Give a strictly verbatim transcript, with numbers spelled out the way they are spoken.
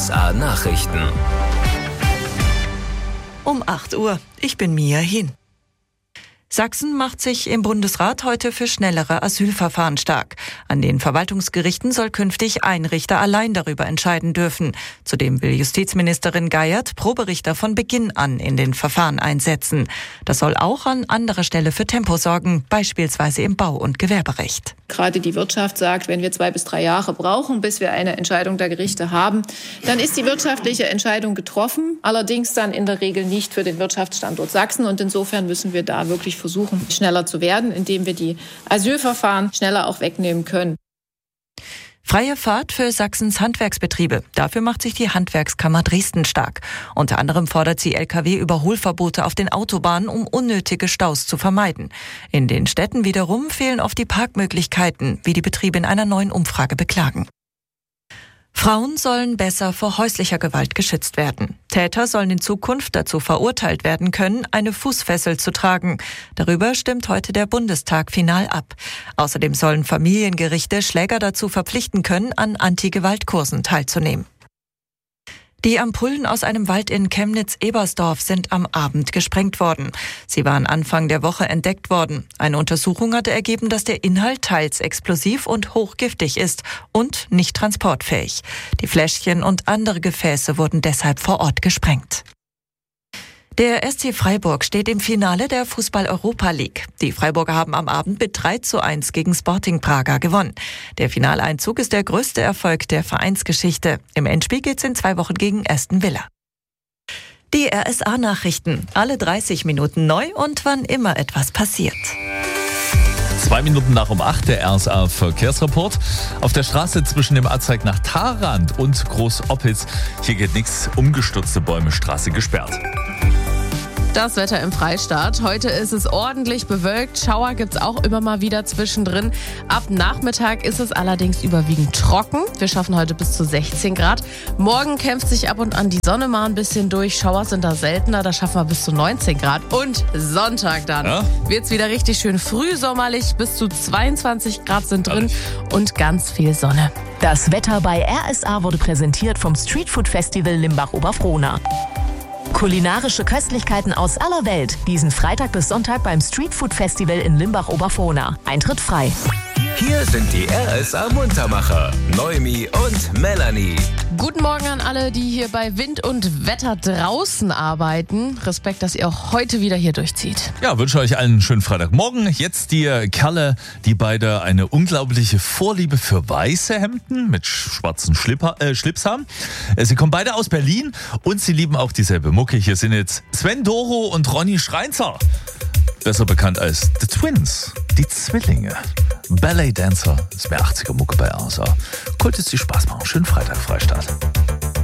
S A Nachrichten. Um acht Uhr. Ich bin Mia Hin. Sachsen macht sich im Bundesrat heute für schnellere Asylverfahren stark. An den Verwaltungsgerichten soll künftig ein Richter allein darüber entscheiden dürfen. Zudem will Justizministerin Geiert Proberichter von Beginn an in den Verfahren einsetzen. Das soll auch an anderer Stelle für Tempo sorgen, beispielsweise im Bau- und Gewerberecht. Gerade die Wirtschaft sagt, wenn wir zwei bis drei Jahre brauchen, bis wir eine Entscheidung der Gerichte haben, dann ist die wirtschaftliche Entscheidung getroffen. Allerdings dann in der Regel nicht für den Wirtschaftsstandort Sachsen. Und insofern müssen wir da wirklich versuchen, schneller zu werden, indem wir die Asylverfahren schneller auch wegnehmen können. Freie Fahrt für Sachsens Handwerksbetriebe. Dafür macht sich die Handwerkskammer Dresden stark. Unter anderem fordert sie L K W-Überholverbote auf den Autobahnen, um unnötige Staus zu vermeiden. In den Städten wiederum fehlen oft die Parkmöglichkeiten, wie die Betriebe in einer neuen Umfrage beklagen. Frauen sollen besser vor häuslicher Gewalt geschützt werden. Täter sollen in Zukunft dazu verurteilt werden können, eine Fußfessel zu tragen. Darüber stimmt heute der Bundestag final ab. Außerdem sollen Familiengerichte Schläger dazu verpflichten können, an Anti-Gewalt-Kursen teilzunehmen. Die Ampullen aus einem Wald in Chemnitz-Ebersdorf sind am Abend gesprengt worden. Sie waren Anfang der Woche entdeckt worden. Eine Untersuchung hatte ergeben, dass der Inhalt teils explosiv und hochgiftig ist und nicht transportfähig. Die Fläschchen und andere Gefäße wurden deshalb vor Ort gesprengt. Der S C Freiburg steht im Finale der Fußball-Europa League. Die Freiburger haben am Abend mit drei zu eins gegen Sporting Braga gewonnen. Der Finaleinzug ist der größte Erfolg der Vereinsgeschichte. Im Endspiel geht's in zwei Wochen gegen Aston Villa. Die R S A-Nachrichten. Alle dreißig Minuten neu und wann immer etwas passiert. Zwei Minuten nach um acht, der R S A-Verkehrsreport. Auf der Straße zwischen dem Azteig nach Tharandt und Groß-Oppitz. Hier geht nichts. Umgestürzte Bäume, Straße gesperrt. Das Wetter im Freistaat. Heute ist es ordentlich bewölkt. Schauer gibt's auch immer mal wieder zwischendrin. Ab Nachmittag ist es allerdings überwiegend trocken. Wir schaffen heute bis zu sechzehn Grad. Morgen kämpft sich ab und an die Sonne mal ein bisschen durch. Schauer sind da seltener. Da schaffen wir bis zu neunzehn Grad. Und Sonntag dann ja? wird's wieder richtig schön frühsommerlich. Bis zu zweiundzwanzig Grad sind drin und ganz viel Sonne. Das Wetter bei R S A wurde präsentiert vom Streetfood Festival Limbach-Oberfrohna. Kulinarische Köstlichkeiten aus aller Welt. Diesen Freitag bis Sonntag beim Streetfood Festival in Limbach-Oberfrohna. Eintritt frei. Hier sind die R S A-Muntermacher, Noemi und Melanie. Guten Morgen an alle, die hier bei Wind und Wetter draußen arbeiten. Respekt, dass ihr auch heute wieder hier durchzieht. Ja, wünsche euch allen einen schönen Freitagmorgen. Jetzt die Kerle, die beide eine unglaubliche Vorliebe für weiße Hemden mit schwarzen Schlipper, äh, Schlips haben. Sie kommen beide aus Berlin und sie lieben auch dieselbe Mucke. Hier sind jetzt Sven Doro und Ronny Schreinzer. Besser bekannt als The Twins, die Zwillinge. Ballet Dancer, ist mehr achtziger Mucke bei R S A. Cool, dass die Spaß machen. Schönen Freitag, Freistaat.